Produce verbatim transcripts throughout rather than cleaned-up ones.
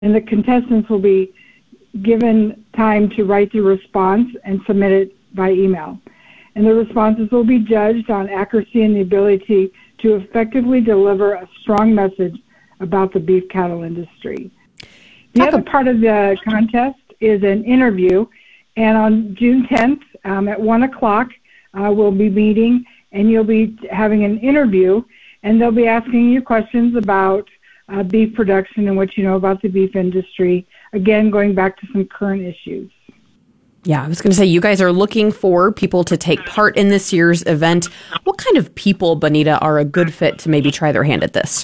and the contestants will be given time to write the response and submit it by email. And the responses will be judged on accuracy and the ability to effectively deliver a strong message about the beef cattle industry. The other part of the contest is an interview, and on June tenth um, at one o'clock, uh, we'll be meeting, and you'll be having an interview, and they'll be asking you questions about uh, beef production and what you know about the beef industry, again, going back to some current issues. Yeah, I was going to say, you guys are looking for people to take part in this year's event. What kind of people, Bonita, are a good fit to maybe try their hand at this?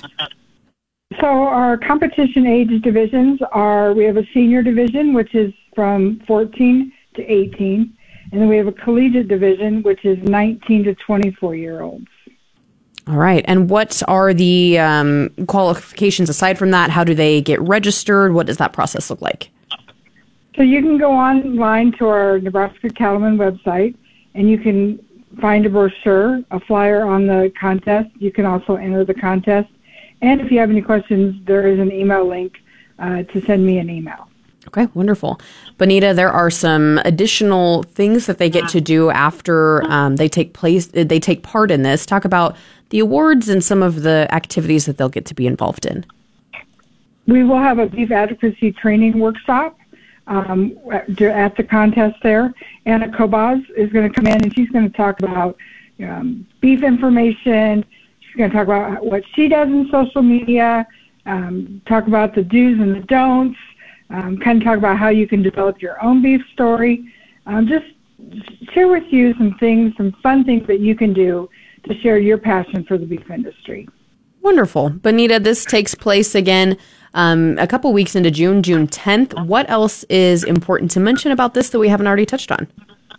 So our competition age divisions are, we have a senior division, which is from fourteen to eighteen, and then we have a collegiate division, which is nineteen to twenty-four-year-olds. All right. And what are the um, qualifications aside from that? How do they get registered? What does that process look like? So you can go online to our Nebraska Cattlemen website, and you can find a brochure, a flyer on the contest. You can also enter the contest. And if you have any questions, there is an email link uh, to send me an email. Okay, wonderful. Bonita, there are some additional things that they get to do after um, they take place. They take part in this. Talk about the awards and some of the activities that they'll get to be involved in. We will have a beef advocacy training workshop um, at the contest there. Anna Kobaz is going to come in, and she's going to talk about um, beef information. She's going to talk about what she does in social media, um, talk about the do's and the don'ts, um, kind of talk about how you can develop your own beef story. Um, just share with you some things, some fun things that you can do to share your passion for the beef industry. Wonderful. Bonita, this takes place again um, a couple weeks into June, June tenth. What else is important to mention about this that we haven't already touched on?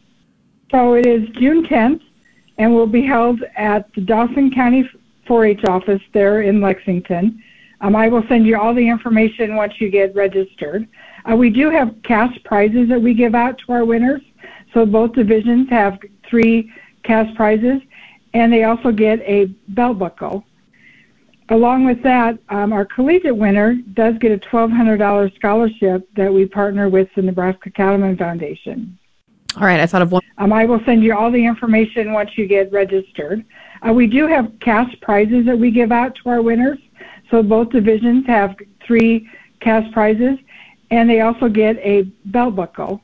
So it is June tenth, and will be held at the Dawson County four H office there in Lexington. Um, I will send you all the information once you get registered. Uh, we do have cash prizes that we give out to our winners. So both divisions have three cash prizes, and they also get a belt buckle. Along with that, um, our collegiate winner does get a twelve hundred dollars scholarship that we partner with the Nebraska Cattlemen Foundation. All right, I thought of one. Um, I will send you all the information once you get registered. Uh, we do have cash prizes that we give out to our winners. So both divisions have three cash prizes, and they also get a belt buckle.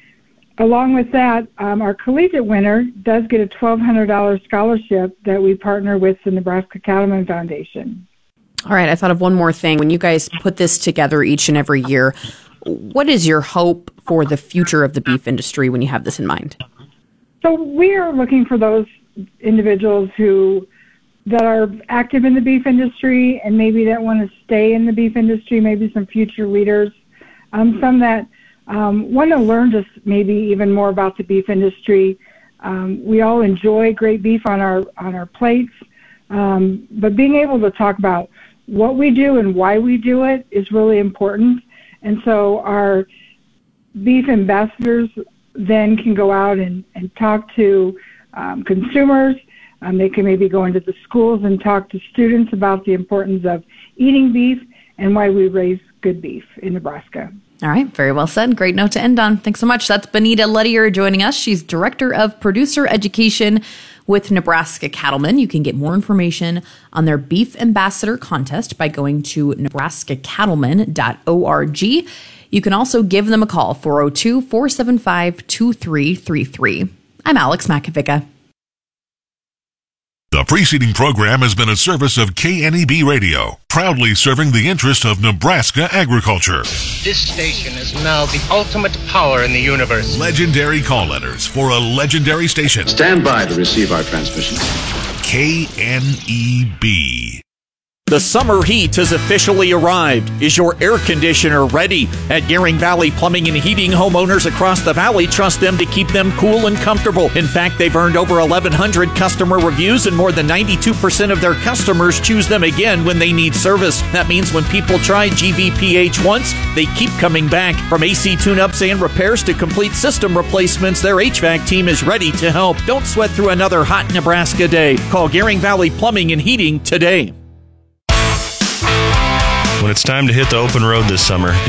Along with that, um, our collegiate winner does get a twelve hundred dollars scholarship that we partner with the Nebraska Cattlemen Foundation. All right, I thought of one more thing. When you guys put this together each and every year, what is your hope for the future of the beef industry when you have this in mind? So we are looking for those individuals who that are active in the beef industry and maybe that want to stay in the beef industry, maybe some future leaders, um, some that um, want to learn just maybe even more about the beef industry. Um, we all enjoy great beef on our on our plates, um, but being able to talk about what we do and why we do it is really important. And so our beef ambassadors then can go out and, and talk to um, consumers. Um, they can maybe go into the schools and talk to students about the importance of eating beef and why we raise good beef in Nebraska. All right. Very well said. Great note to end on. Thanks so much. That's Bonita Lettier joining us. She's Director of Producer Education with Nebraska Cattlemen. You can get more information on their Beef Ambassador Contest by going to nebraska cattlemen dot org. You can also give them a call, four oh two, four seven five, two three three three. I'm Alex Makovica. The preceding program has been a service of K N E B Radio, proudly serving the interest of Nebraska agriculture. This station is now the ultimate power in the universe. Legendary call letters for a legendary station. Stand by to receive our transmission. K N E B. The summer heat has officially arrived. Is your air conditioner ready? At Gearing Valley Plumbing and Heating, homeowners across the valley trust them to keep them cool and comfortable. In fact, they've earned over eleven hundred customer reviews, and more than ninety-two percent of their customers choose them again when they need service. That means when people try G V P H once, they keep coming back. From A C tune-ups and repairs to complete system replacements, their H V A C team is ready to help. Don't sweat through another hot Nebraska day. Call Gearing Valley Plumbing and Heating today. When it's time to hit the open road this summer,